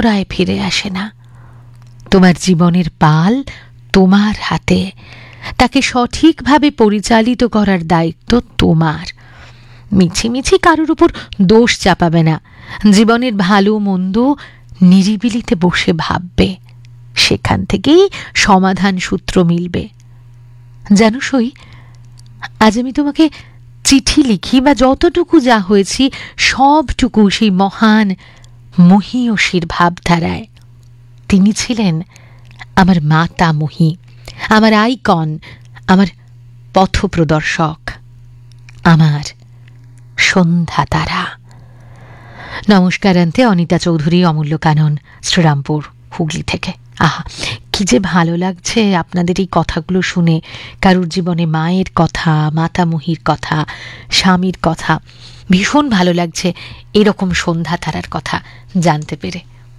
পুনরায় ফিরে আসে না। তোমার জীবনের পাল তোমার হাতে, তাকে সঠিকভাবে পরিচালিত করার দায়িত্ব তোমার। মিছিমিছি কারোর উপর দোষ চাপাবে না। জীবনের ভালো মন্দ নিরিবিলিতে বসে ভাববে, সেখান থেকেই সমাধান সূত্র মিলবে। জানো সই, আজ আমি তোমাকে চিঠি লিখি বা যতটুকু যা হয়েছি সবটুকু সেই মহান মহীয়সীর ভাবধারায়। তিনি ছিলেন আমার মাতামহী, আমার আইকন, আমার পথপ্রদর্শক, আমার সন্ধ্যা তারা। নমস্কার আন্তে, অনিতা চৌধুরী, অমূল্য কানন, শ্রীরামপুর, হুগলি থেকে। আহা, কি যে ভালো লাগছে আপনাদের এই কথাগুলো শুনে। কারুর জীবনে মায়ের কথা, মাতামহীর কথা, স্বামীর কথা, ভীষণ ভালো লাগছে এরকম সন্ধ্যা তারার কথা জানতে পেরে।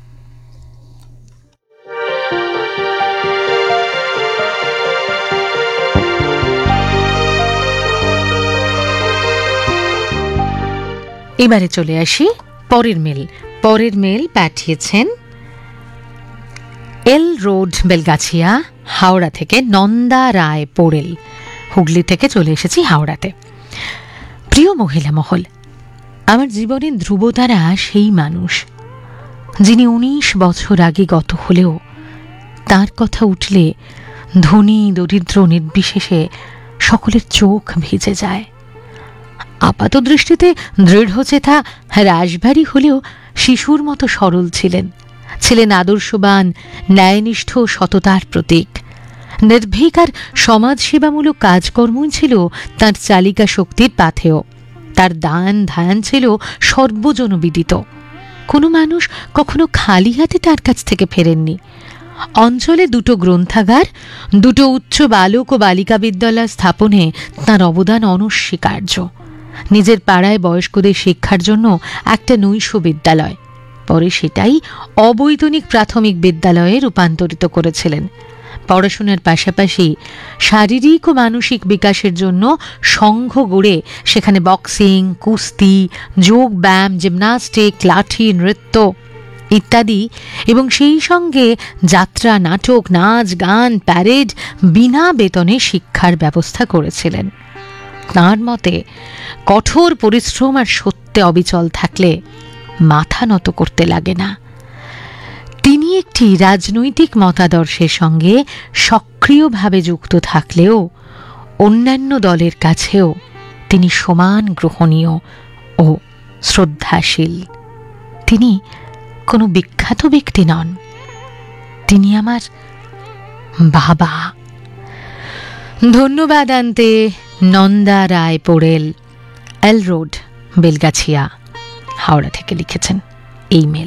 এবারে চলে আসি পরের মেল। পরের মেল পাঠিয়েছেন এল রোড, বেলগাছিয়া, হাওড়া থেকে নন্দা রায় পোড়েল। হুগলি থেকে চলে এসেছি হাওড়াতে। প্রিয় মহিলা মহল, আমার জীবনের ধ্রুবতারা সেই মানুষ যিনি 19 বছর আগে গত হলেও তার কথা উঠলে ধনী দরিদ্র নির্বিশেষে সকলের চোখ ভিজে যায়। আপাত দৃষ্টিতে দৃঢ়চেতা রাশভারী হলেও শিশুর মতো সরল ছিলেন। ছিলেন আদর্শবান, ন্যায়নিষ্ঠ, সততার প্রতীক। নির্ভীক আর সমাজসেবামূলক কাজকর্মই ছিল তার চালিকা শক্তির পাথেয়। তার দান ধ্যান ছিল সর্বজনবিদিত। কোনো মানুষ কখনো খালি হাতে তার কাছ থেকে ফেরেননি। অঞ্চলে 2 গ্রন্থাগার, 2 উচ্চ বালক ও বালিকা বিদ্যালয় স্থাপনে তাঁর অবদান অনস্বীকার্য। নিজের পাড়ায় বয়স্কদের শিক্ষার জন্য একটা নৈশ বিদ্যালয়, পরে সেটাই অবৈতনিক প্রাথমিক বিদ্যালয়ে রূপান্তরিত করেছিলেন। পড়াশোনার পাশাপাশি শারীরিক ও মানসিক বিকাশের জন্য সংঘ গড়ে সেখানে বক্সিং, কুস্তি, যোগ ব্যায়াম, জিমনাস্টিক, লাঠি, নৃত্য ইত্যাদি, এবং সেই সঙ্গে যাত্রা, নাটক, নাচ, গান, প্যারেড বিনা বেতনে শিক্ষার ব্যবস্থা করেছিলেন। তাঁর মতে কঠোর পরিশ্রম আর সত্যে অবিচল থাকলে মাথা নত করতে লাগে না। তিনি একটি রাজনৈতিক মতাদর্শের সঙ্গে সক্রিয়ভাবে যুক্ত থাকলেও অন্যান্য দলের কাছেও তিনি সমান গ্রহণীয় ও শ্রদ্ধাশীল। তিনি কোনো বিখ্যাত ব্যক্তি নন, তিনি আমার বাবা। ধন্যবাদ আন্তে নন্দা রায় পোড়েল, এল রোড, বেলগাছিয়া, হাওড়া থেকে লিখেছেন এই মেল।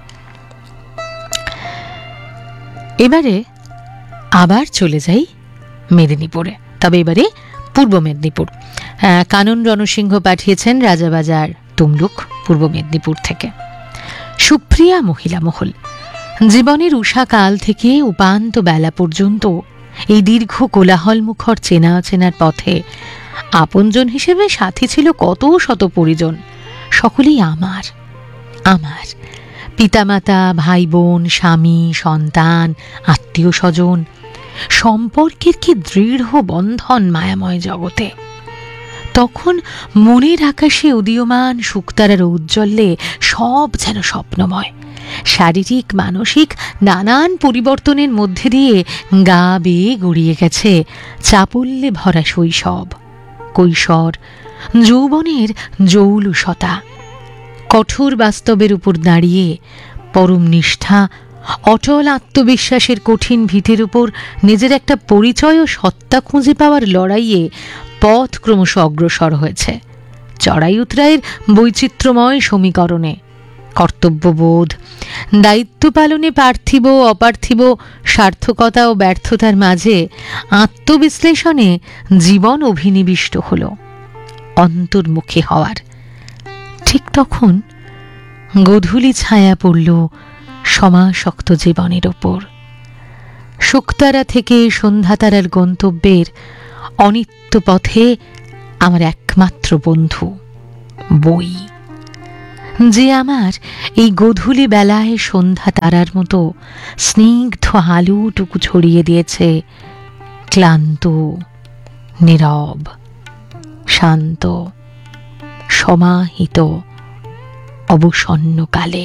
এবারে আবার চলে যাই মেদিনীপুরে, তবে এবারে পূর্ব মেদিনীপুর। কানন রণসিংহ পাঠিয়েছেন রাজাবাজার, তমলুক, পূর্ব মেদিনীপুর থেকে। সুপ্রিয়া মহিলা মহল, জীবনের উষাকাল থেকে উপান্ত বেলা পর্যন্ত এই দীর্ঘ কোলাহলমুখর চেনা অচেনার পথে আপনজন হিসেবে সাথী ছিল কত শত পরিজন। সকলেই আমার আমার পিতামাতা, ভাই বোন, স্বামী, সন্তান, আত্মীয় স্বজন, সম্পর্কের কি দৃঢ় বন্ধন মায়াময় জগতে। তখন মনের আকাশে উদীয়মান শুকতারার ঔজ্জ্বল্যে সব যেন স্বপ্নময়। শারীরিক মানসিক নানান পরিবর্তনের মধ্যে দিয়ে গা বেয়ে গড়িয়ে গেছে চাপল্যে ভরা শৈশব, কৈশোর, যৌবনের জৌলুসতা। কঠোর বাস্তবের উপর দাঁড়িয়ে পরম নিষ্ঠা, অটল আত্মবিশ্বাসের কঠিন ভিতের উপর নিজের একটা পরিচয় ও সত্তা খুঁজে পাওয়ার লড়াইয়ে পথ ক্রমশ অগ্রসর হয়েছে। চড়াই উতরাইয়ের বৈচিত্র্যময় সমীকরণে কর্তব্যবোধ, দায়িত্ব পালনে পার্থিব অপার্থিব সার্থকতা ও ব্যর্থতার মাঝে আত্মবিশ্লেষণে জীবন অভিনিবিষ্ট হল অন্তর্মুখী হওয়ার। ঠিক তখন গোধূলি ছায়া পড়ল সমাসক্ত জীবনের ওপর। শুকতারা থেকে সন্ধ্যাতারার গন্তব্যের অনিত্য পথে আমার একমাত্র বন্ধু বই। যে আমার এই গধূলি বেলায় সন্ধ্যা তারার মতো স্নিগ্ধ আলোটুকু ছড়িয়ে দিয়েছে ক্লান্ত, নীরব, শান্ত, সমাহিত অবসন্নকালে।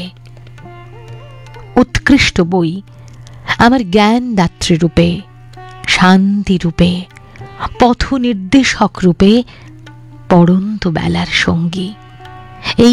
উৎকৃষ্ট বই আমার জ্ঞান দাত্রী রূপে, শান্তি রূপে, পথ নির্দেশক রূপে পড়ন্ত বেলার সঙ্গী। এই